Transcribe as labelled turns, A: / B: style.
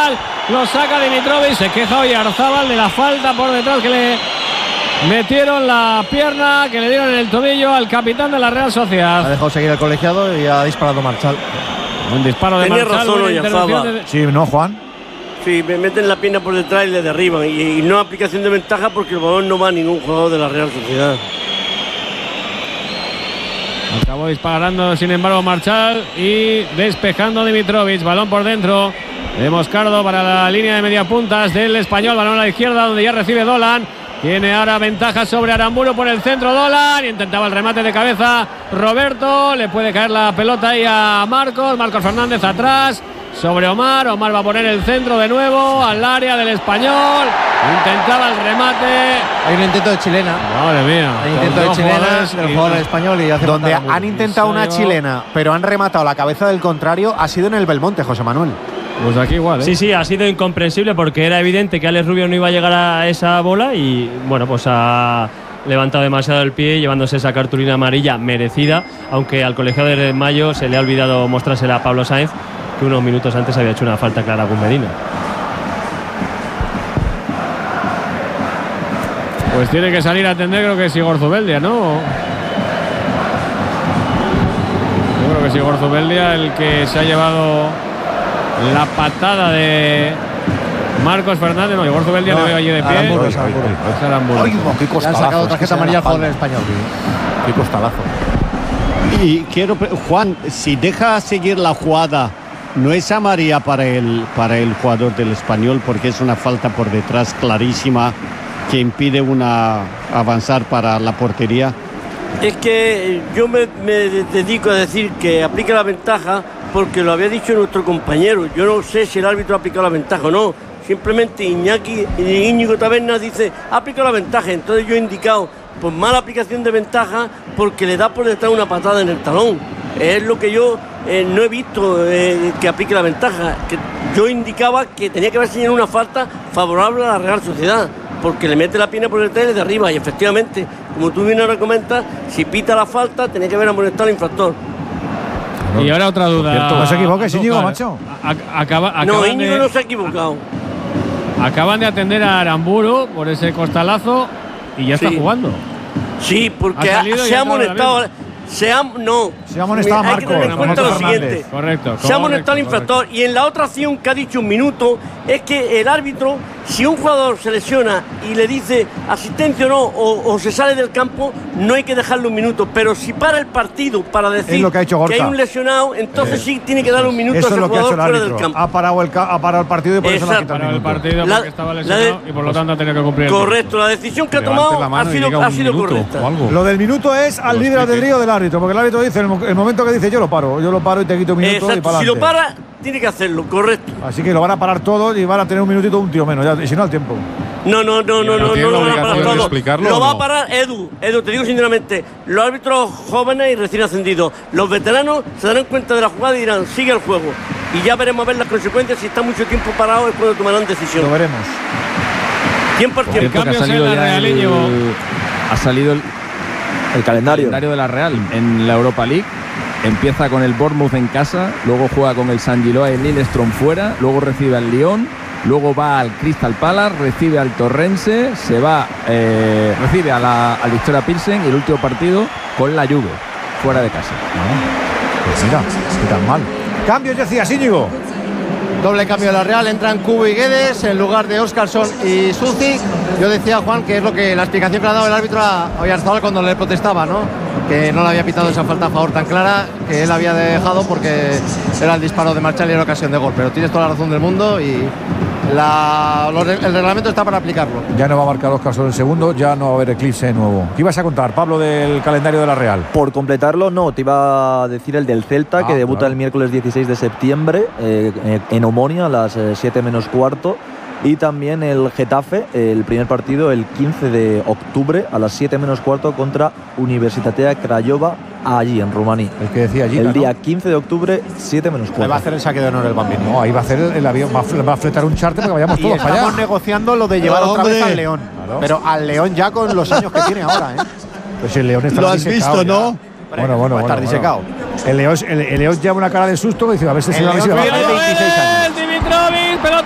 A: Oyarzábal, lo saca Dimitrovic, se queja Oyarzábal de la falta por detrás que le metieron la pierna, que le dieron en el tobillo al capitán de la Real Sociedad.
B: Ha dejado seguir el colegiado y ha disparado Marchal.
A: Un disparo de
C: Tenía
A: Marchal.
C: razón Oyarzábal.
B: Sí, ¿no, Juan?
C: Sí, me meten la pierna por detrás y le derriban. Y no aplicación de ventaja porque el balón no va a ningún jugador de la Real Sociedad.
A: Acabó disparando, sin embargo, Marchal y despejando Dimitrovic. Balón por dentro de Moscardo para la línea de media puntas del Español. Balón a la izquierda donde ya recibe Dolan. Tiene ahora ventaja sobre Aramburu por el centro. Dolan intentaba el remate de cabeza. Roberto, le puede caer la pelota ahí a Marcos. Marcos Fernández atrás sobre Omar. Omar va a poner el centro de nuevo al área del Español. Intentaba el remate.
B: Hay un intento de chilena.
A: Madre mía.
B: Hay intento de chilena del jugador español y hace
D: donde
B: falta
D: han intentado una chilena, pero han rematado la cabeza del contrario, ha sido en el Belmonte, José Manuel.
A: Pues aquí igual, ¿eh?
E: Sí, sí, ha sido incomprensible porque era evidente que Alex Rubio no iba a llegar a esa bola y bueno, pues ha levantado demasiado el pie llevándose esa cartulina amarilla merecida, aunque al colegiado de Mayo se le ha olvidado mostrársela a Pablo Sáenz, que unos minutos antes había hecho una falta clara con Medina.
A: Pues tiene que salir a atender, creo que es Igor Zubeldia, ¿no? Yo creo que es Igor Zubeldia el que se ha llevado la patada de Marcos Fernández. No, Igor Zubeldia le veo allí de pie.
B: Aramburu.
D: Ay, qué
B: Le han
D: costalazo.
B: sacado tarjeta amarilla al jugador español.
D: Qué costalazo.
F: Y quiero, Juan, si deja seguir la jugada, no es amarilla para el jugador del Español, porque es una falta por detrás clarísima que impide avanzar para la portería.
C: Es que yo me dedico a decir que aplica la ventaja porque lo había dicho nuestro compañero. Yo no sé si el árbitro ha aplicado la ventaja o no. Simplemente Íñigo Tabernas dice, ha aplicado la ventaja. Entonces yo he indicado, pues mala aplicación de ventaja porque le da por detrás una patada en el talón. Es lo que yo no he visto que aplique la ventaja. Que yo indicaba que tenía que haber señalado una falta favorable a la Real Sociedad, porque le mete la pierna por detrás de arriba y efectivamente, como tú bien ahora comentas, si pita la falta tenía que haber amonestado al infractor.
A: Y ahora otra duda.
B: No se equivoques, Íñigo, macho.
C: No, Íñigo no se ha equivocado.
A: Acaban de atender a Aramburu por ese costalazo y ya está jugando.
C: Sí, porque se ha amonestado. Se ha amonestado a Marcos. Hay que tener en cuenta lo siguiente.
A: Correcto.
C: Se ha amonestado al infractor. Y en la otra acción que ha dicho un minuto, es que el árbitro, si un jugador se lesiona y le dice asistencia o no, o se sale del campo, no hay que dejarle un minuto. Pero si para el partido para decir
B: lo que,
C: que hay un lesionado, entonces sí tiene que darle un minuto a ese jugador fuera del campo.
B: Ha parado el partido y por eso le ha quitado
A: el partido porque estaba lesionado y por lo tanto ha tenido que cumplir.
C: Correcto, la decisión que ha tomado ha sido correcta.
B: Lo del minuto es al libre albedrío del árbitro, porque el árbitro dice, el momento que dice yo lo paro y te quito un minuto.
C: Exacto,
B: y para
C: si lo para, tiene que hacerlo, correcto.
B: Así que lo van a parar todos y van a tener un minutito, un tiro menos, ya, y si no al tiempo.
C: No lo van a parar todo. Lo va a parar Edu, te digo sinceramente, los árbitros jóvenes y recién ascendidos, los veteranos se darán cuenta de la jugada y dirán, sigue el juego. Y ya veremos a ver las consecuencias. Si está mucho tiempo parado es cuando tomarán decisión.
B: Lo veremos.
C: Tiempo al tiempo.
G: Ha salido el calendario de la Real en la Europa League. Empieza con el Bournemouth en casa, luego juega con el San Giloa y el Lillestrøm fuera, luego recibe al Lyon, luego va al Crystal Palace, recibe al Torrense, recibe al Victoria Pilsen y el último partido con la Juve, fuera de casa.
B: Pues mira, qué tan mal. Cambios, decías, Íñigo.
H: Doble cambio de la Real, entran Kubo y Guedes en lugar de Óscarson y Sucic. Yo decía, Juan, que es la explicación que le ha dado el árbitro a Oyarzábal cuando le protestaba, ¿no? Que no le había pitado esa falta a favor tan clara, que él había dejado porque era el disparo de Marchal y era ocasión de gol. Pero tienes toda la razón del mundo y el reglamento está para aplicarlo.
B: Ya no va a marcar Óscarson el segundo, ya no va a haber eclipse nuevo. ¿Qué ibas a contar, Pablo, del calendario de la Real?
I: Por completarlo, no, te iba a decir el del Celta, que debuta el miércoles 16 de septiembre en Omonia a las 7 menos cuarto. Y también el Getafe, el primer partido el 15 de octubre a las 7 menos cuarto contra Universitatea Craiova, allí en Rumanía.
B: El que decía allí.
I: El día 15 de octubre, 7 menos cuarto.
D: Ahí va a hacer el saque de honor el Bambino.
B: No, ahí va a hacer el avión, va a fletar un charter para que vayamos todos para allá.
D: Estamos negociando lo de llevar otra vez al León. Claro. Pero al León ya con los años que tiene ahora, ¿eh?
B: Pues el León está
F: lo has visto, ¿no?
B: Bueno,
D: va a estar disecado.
B: El León lleva una cara de susto y dice, a ver si se va a
A: 26 años. Dimitrovic, pelota